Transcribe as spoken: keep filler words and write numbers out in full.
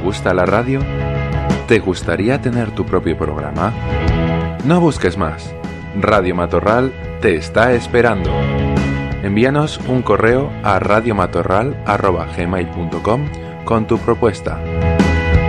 gusta la radio? ¿Te gustaría tener tu propio programa? No busques más. Radio Matorral te está esperando. Envíanos un correo a radiomatorral arroba gmail punto com con tu propuesta.